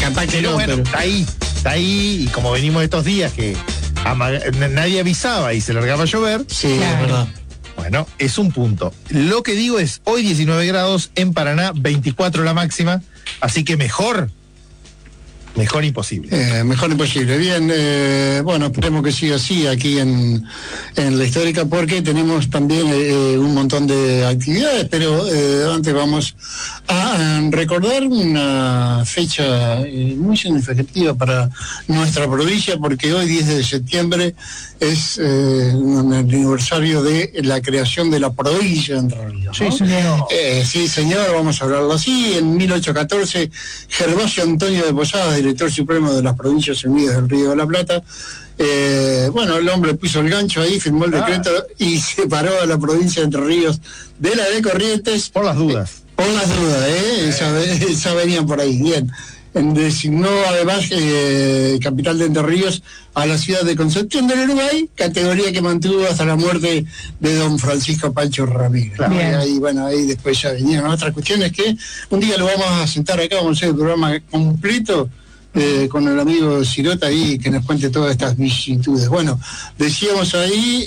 capaz que pero no, bueno, pero... está ahí, y como venimos estos días que nadie avisaba y se largaba a llover. Sí, claro. Es verdad. Bueno, es un punto. Lo que digo es, hoy 19 grados en Paraná, 24 la máxima, así que mejor imposible. Mejor imposible. Bien, bueno, esperemos que siga así aquí en la histórica, porque tenemos también un montón de actividades, pero antes vamos a recordar una fecha muy significativa para nuestra provincia, porque hoy, 10 de septiembre, es el aniversario de la creación de la provincia de Entre Ríos, ¿no? Sí, señor. Sí, señor, vamos a hablarlo así. En 1814, Gervasio Antonio de Posadas, director supremo de las Provincias Unidas del Río de la Plata, bueno, el hombre puso el gancho ahí, firmó el decreto y separó a la provincia de Entre Ríos de la de Corrientes. Por las dudas. Por las dudas, esa venían por ahí, bien. Designó además capital de Entre Ríos a la ciudad de Concepción del Uruguay, categoría que mantuvo hasta la muerte de don Francisco Pancho Ramírez. Claro. Ahí después ya venían otras cuestiones que un día lo vamos a sentar acá, vamos a hacer el programa completo con el amigo Cirota ahí, que nos cuente todas estas vicisitudes. Bueno, decíamos ahí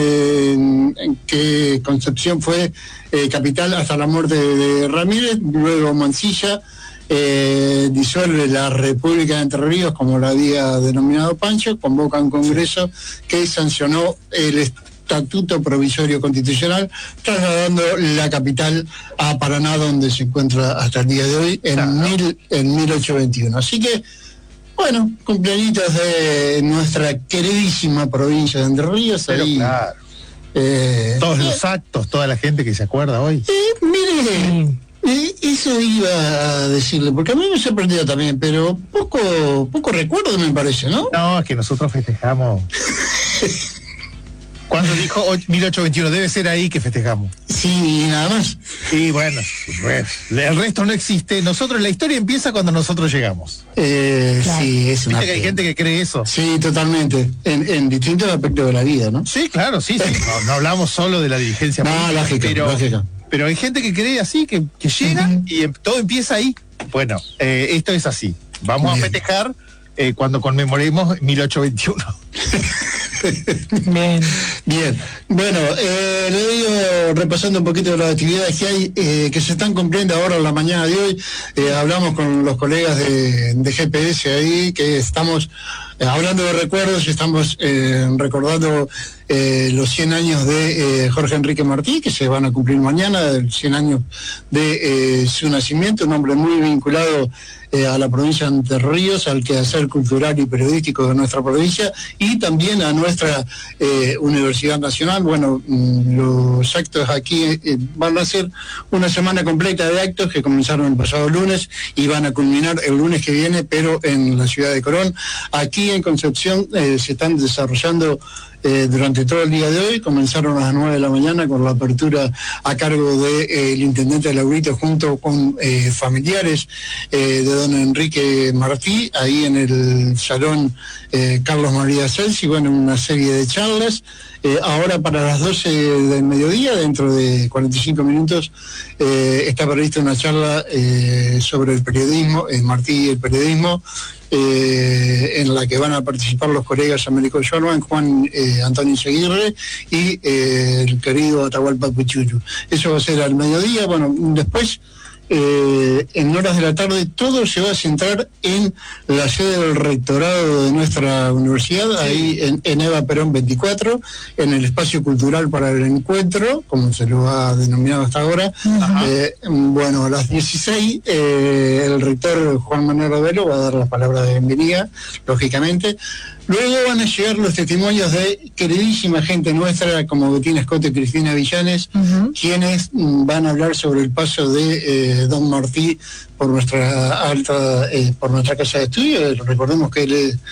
que Concepción fue capital hasta la muerte de Ramírez, luego Mansilla disuelve la República de Entre Ríos, como la había denominado Pancho, convoca un congreso que sancionó el Estatuto Provisorio Constitucional, trasladando la capital a Paraná, donde se encuentra hasta el día de hoy, en 1821. Así que, bueno, cumpleañitos de nuestra queridísima provincia de Entre Ríos. Pero ahí, claro, todos los actos, toda la gente que se acuerda hoy. Mire, eso iba a decirle, porque a mí me sorprendió también, pero poco recuerdo me parece, ¿no? No, es que nosotros festejamos. Cuando dijo 1821, debe ser ahí que festejamos. Sí, nada más. Y bueno, el resto no existe. Nosotros, la historia empieza cuando nosotros llegamos. Claro. Sí, es una... ¿Viste que hay gente que cree eso? Sí, totalmente. En distintos aspectos de la vida, ¿no? Sí, claro, sí. No hablamos solo de la dirigencia política, lógica. Pero hay gente que cree así, que llega y todo empieza ahí. Bueno, esto es así. Vamos a festejar cuando conmemoremos 1821. Bien. Bueno, le digo, repasando un poquito de las actividades que hay, que se están cumpliendo ahora en la mañana de hoy. Hablamos con los colegas de GPS ahí, que estamos hablando de recuerdos, estamos recordando los 100 años de Jorge Enrique Martí, que se van a cumplir mañana, 100 años de su nacimiento, un hombre muy vinculado a la provincia de Entre Ríos, al quehacer cultural y periodístico de nuestra provincia, y también a nuestra Universidad Nacional. Bueno, los actos aquí van a ser una semana completa de actos que comenzaron el pasado lunes y van a culminar el lunes que viene, pero en la ciudad de Colón. Aquí en Concepción se están desarrollando durante todo el día de hoy. Comenzaron a las 9 de la mañana con la apertura a cargo del intendente Laurito, junto con familiares de don Enrique Martí, ahí en el salón Carlos María Celsi. Bueno, una serie de charlas. Ahora para las 12 del mediodía, dentro de 45 minutos, está prevista una charla sobre el periodismo, Martí y el periodismo, en la que van a participar los colegas Américo Schwarman, Juan Antonio Seguirre y el querido Atahualpa Pichuru. Eso va a ser al mediodía. Bueno, después, en horas de la tarde, todo se va a centrar en la sede del rectorado de nuestra universidad, ahí en Eva Perón 24, en el espacio cultural para el encuentro, como se lo ha denominado hasta ahora. Bueno, a las 16, el rector Juan Manuel Rodelo va a dar la palabra de bienvenida, lógicamente. Luego van a llegar los testimonios de queridísima gente nuestra, como Betina Escote y Cristina Villanes, quienes van a hablar sobre el paso de don Martí por nuestra por nuestra casa de estudio. Recordemos que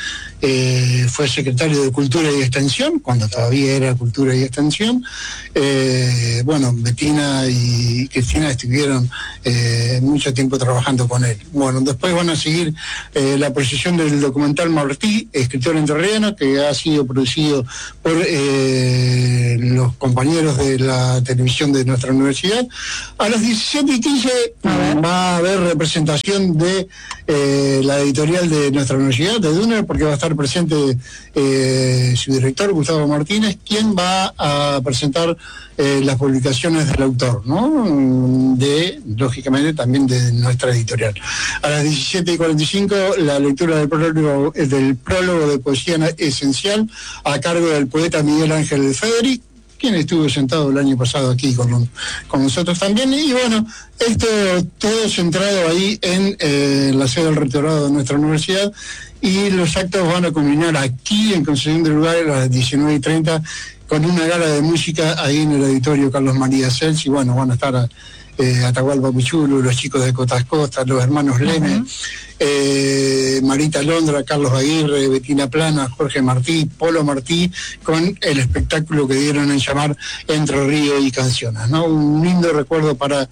él fue secretario de Cultura y Extensión, cuando todavía era Cultura y Extensión. Bueno, Betina y Cristina estuvieron mucho tiempo trabajando con él. Bueno, después van a seguir la proyección del documental Martí, escritor entrerriano, que ha sido producido por los compañeros de la televisión de nuestra universidad. A las 17:15 va a haber representación de la editorial de nuestra universidad, de Duner, porque va a estar presente su director, Gustavo Martínez, quien va a presentar las publicaciones del autor, ¿no? Lógicamente, también de nuestra editorial. A las 17:45, la lectura del prólogo de poesía esencial a cargo del poeta Miguel Ángel Federic, quien estuvo sentado el año pasado aquí con nosotros también. Y bueno, esto todo centrado ahí en la sede del rectorado de nuestra universidad, y los actos van a culminar aquí en Concepción del Uruguay a las 19:30 con una gala de música ahí en el auditorio Carlos María Cels, y bueno, van a estar Atahualpa Pichulu, los chicos de Cotas Costas, los hermanos Leme, Marita Londra, Carlos Aguirre, Betina Plana, Jorge Martí, Polo Martí, con el espectáculo que dieron en llamar Entre Río y Canciones, ¿no? Un lindo recuerdo para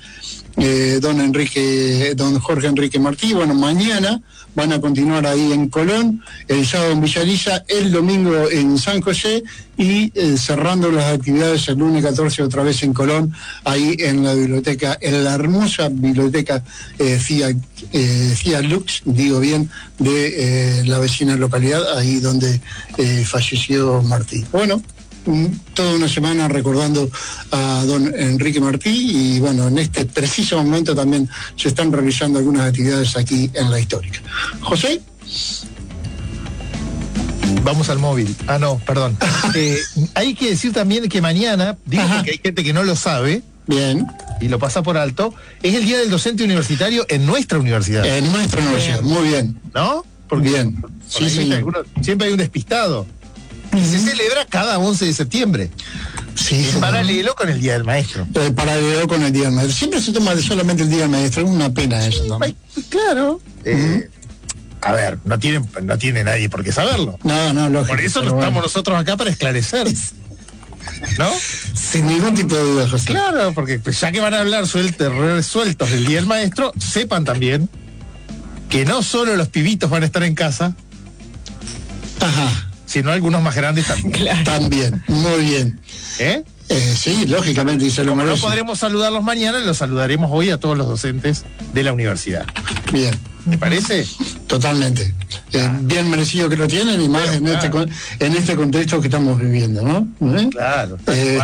don Jorge Enrique Martí. Bueno, mañana van a continuar ahí en Colón, el sábado en Villaliza, el domingo en San José, y cerrando las actividades el lunes 14 otra vez en Colón, ahí en la biblioteca, en la hermosa biblioteca Fiat Lux, digo bien, de la vecina localidad, ahí donde falleció Martí. Bueno, toda una semana recordando a don Enrique Martí, y bueno, en este preciso momento también se están realizando algunas actividades aquí en la histórica. José. Vamos al móvil. Ah, no, perdón. Hay que decir también que mañana, digo porque hay gente que no lo sabe, bien, y lo pasa por alto, es el Día del Docente Universitario en nuestra universidad. En nuestra universidad, muy bien. ¿No? Porque bien. Sí, siempre hay un despistado. Y se celebra cada 11 de septiembre. Sí, en paralelo con el Día del Maestro. Paralelo con el Día del Maestro. Siempre se toma solamente el Día del Maestro, es una pena eso, ¿no? Claro. A ver, no tiene nadie por qué saberlo. No, lógico. Por eso estamos nosotros acá para esclarecer. ¿No? Sin ningún tipo de duda, José. Claro, porque pues, ya que van a hablar sueltos del Día del Maestro, sepan también que no solo los pibitos van a estar en casa, sino algunos más grandes también. Claro. También, muy bien. Sí, lógicamente, y se lo merece. No podremos saludarlos mañana, los saludaremos hoy a todos los docentes de la universidad. Bien. ¿Te parece? Totalmente. Bien merecido que lo tienen, y más en este contexto que estamos viviendo, ¿no? Claro.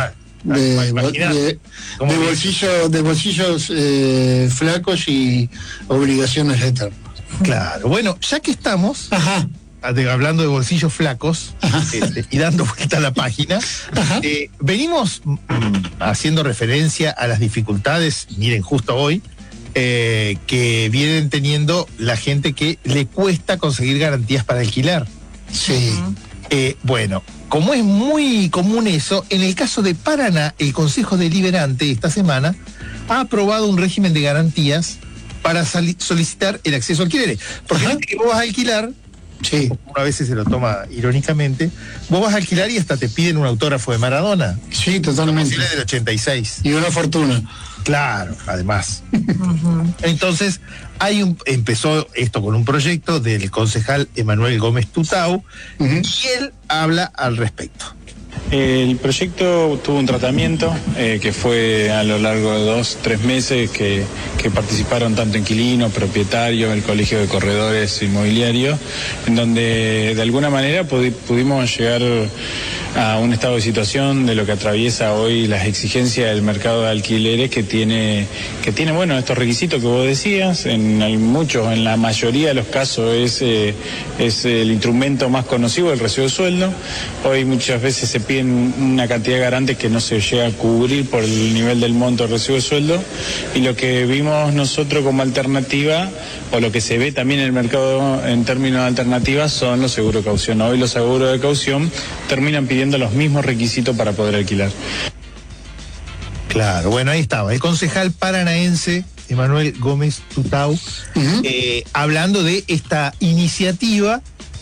De bolsillos flacos y obligaciones eternas. Claro. Bueno, ya que estamos hablando de bolsillos flacos y dando vuelta a la página, venimos haciendo referencia a las dificultades, miren, justo hoy, que vienen teniendo la gente que le cuesta conseguir garantías para alquilar. Sí. Bueno, como es muy común eso, en el caso de Paraná, el Consejo Deliberante esta semana ha aprobado un régimen de garantías para solicitar el acceso a alquileres. Porque que vos vas a alquilar, uno a veces se lo toma irónicamente, vos vas a alquilar y hasta te piden un autógrafo de Maradona. Sí, totalmente. Es del 86. Y una fortuna. Claro, además. Entonces, empezó esto con un proyecto del concejal Emanuel Gómez Tutau, y él habla al respecto. El proyecto tuvo un tratamiento que fue a lo largo de 2-3 meses que participaron tanto inquilinos, propietarios, el Colegio de Corredores Inmobiliarios, en donde de alguna manera pudimos llegar a un estado de situación de lo que atraviesa hoy las exigencias del mercado de alquileres que tiene bueno, estos requisitos que vos decías. En la mayoría de los casos es el instrumento más conocido, el recibo de sueldo. Hoy muchas veces se piden una cantidad de garantes que no se llega a cubrir por el nivel del monto del recibo de sueldo, y lo que vimos nosotros como alternativa, o lo que se ve también en el mercado en términos de alternativas, son los seguros de caución. Hoy los seguros de caución terminan pidiendo los mismos requisitos para poder alquilar. Claro, bueno, ahí estaba el concejal paranaense Emanuel Gómez Tutau, hablando de esta iniciativa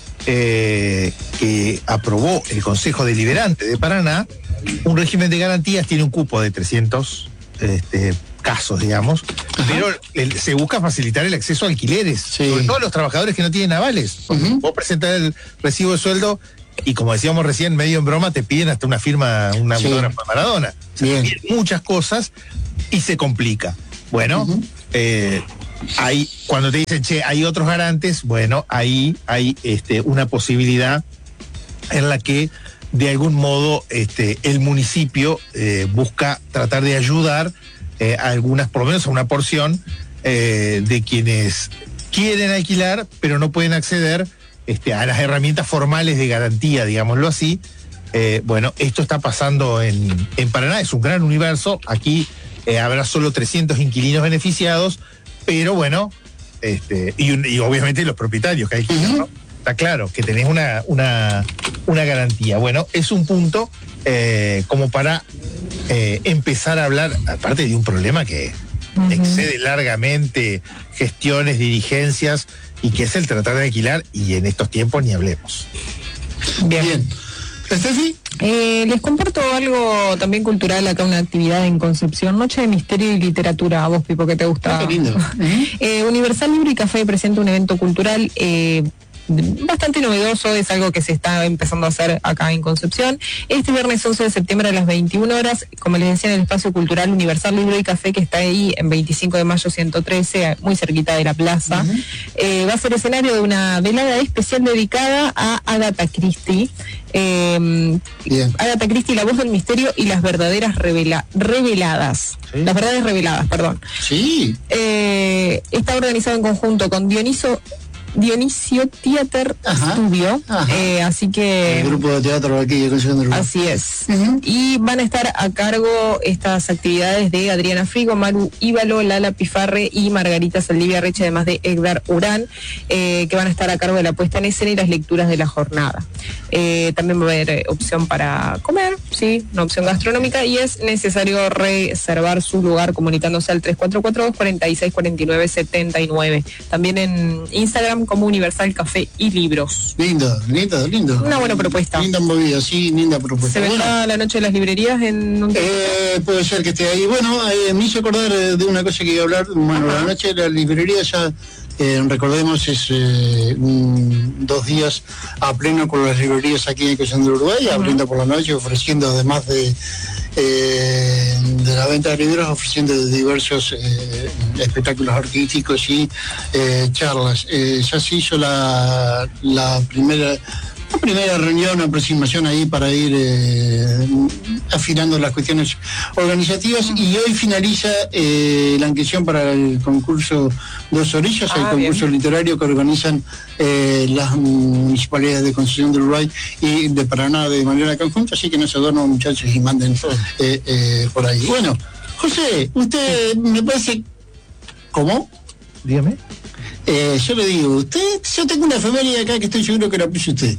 que aprobó el Consejo Deliberante de Paraná. Un régimen de garantías, tiene un cupo de 300 casos, digamos, pero se busca facilitar el acceso a alquileres, sobre todo a los trabajadores que no tienen avales. Vos presentás el recibo de sueldo y, como decíamos recién, medio en broma, te piden hasta una firma, una autógrafa de Maradona. Te piden muchas cosas y se complica. Bueno, cuando te dicen, che, hay otros garantes, bueno, ahí hay una posibilidad en la que de algún modo el municipio busca tratar de ayudar a algunas, por lo menos a una porción de quienes quieren alquilar, pero no pueden acceder a las herramientas formales de garantía, digámoslo así. Bueno, esto está pasando en Paraná, es un gran universo. Aquí habrá solo 300 inquilinos beneficiados, pero bueno, y obviamente los propietarios que alquilan, ¿no? Está claro que tenés una garantía. Bueno, es un punto como para empezar a hablar, aparte de un problema que excede largamente gestiones, dirigencias, y que es el tratar de alquilar, y en estos tiempos ni hablemos. Bien. ¿Estefi? Les comparto algo también cultural acá, una actividad en Concepción, Noche de Misterio y Literatura. A vos, Pipo, que te gusta. Qué lindo. Universal Libro y Café presenta un evento cultural bastante novedoso, es algo que se está empezando a hacer acá en Concepción. Este viernes 11 de septiembre a las 21 horas, como les decía, en el espacio cultural Universal Libro y Café, que está ahí en 25 de mayo 113, muy cerquita de la plaza. Va a ser escenario de una velada especial dedicada a Agatha Christie. Agatha Christie, la voz del misterio y las verdaderas reveladas. ¿Sí? Las verdades reveladas, perdón. Sí. Está organizado en conjunto con Dionisio Theater Studio, así que... El grupo de teatro aquí de Concepción del Uruguay. Así es. Y van a estar a cargo estas actividades de Adriana Frigo, Maru Íbalo, Lala Pifarre y Margarita Saldivia Reche, además de Edgar Urán, que van a estar a cargo de la puesta en escena y las lecturas de la jornada. También va a haber opción para comer, sí, una opción gastronómica, y es necesario reservar su lugar comunicándose al 3442-4649-79. También en Instagram como Universal Café y Libros. Lindo. Una buena propuesta. Linda movida, sí, linda propuesta. ¿Se vendrá la noche de las librerías en un puede ser que esté ahí. Bueno, me hizo acordar de una cosa que iba a hablar. Bueno, la noche de las librerías ya, recordemos, es 2 días a pleno con las librerías aquí en Concepción del Uruguay, abriendo por la noche, ofreciendo, además de la venta de libros, ofreciendo diversos espectáculos artísticos y charlas. Ya se hizo la primera reunión, aproximación ahí para ir afinando las cuestiones organizativas, y hoy finaliza la inscripción para el concurso Dos Orillas, el concurso literario que organizan las municipalidades de Concepción del Uruguay y de Paraná de manera conjunta, así que no se duerman, muchachos, y manden por ahí. Bueno, José, usted me parece... ¿Cómo? Dígame. Yo le digo, yo tengo una efeméride acá que estoy seguro que la puso usted.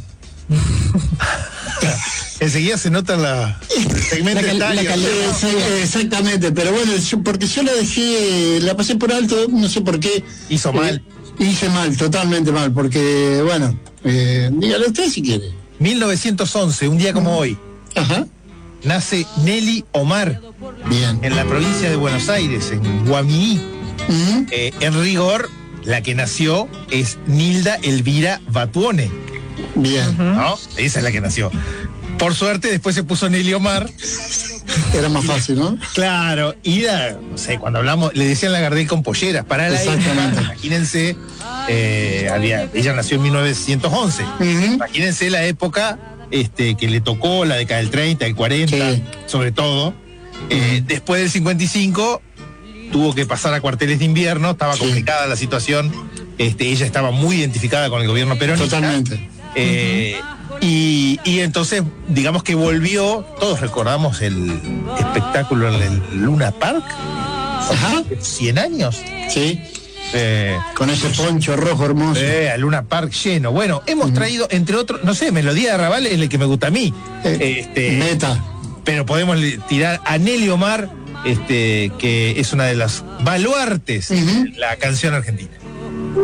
Enseguida se nota el segmento etario. Exactamente, pero bueno, porque yo la dejé, la pasé por alto, no sé por qué. Hizo mal. Hice mal, totalmente mal, porque bueno, dígale usted si quiere. 1911, un día como hoy, nace Nelly Omar. Bien. En la provincia de Buenos Aires, en Guaminí. En rigor, la que nació es Nilda Elvira Batuone. Bien. ¿No? Esa es la que nació. Por suerte, después se puso Nelly Omar. Era más fácil, ¿no? Claro, y no sé, cuando hablamos, le decían la Gardel con polleras. Para la época, imagínense, ella nació en 1911. Imagínense la época que le tocó, la década del 30, el 40, sobre todo. Después del 55, tuvo que pasar a cuarteles de invierno, estaba complicada la situación. Ella estaba muy identificada con el gobierno peronista. Totalmente. Y entonces, digamos que volvió, todos recordamos el espectáculo en el Luna Park, 100 años. Sí. Con ese poncho rojo hermoso. Al Luna Park lleno. Bueno, hemos traído, entre otros, no sé, Melodía de Raval es el que me gusta a mí. Meta. Pero podemos tirar a Nelly Omar, que es una de las baluartes de la canción argentina.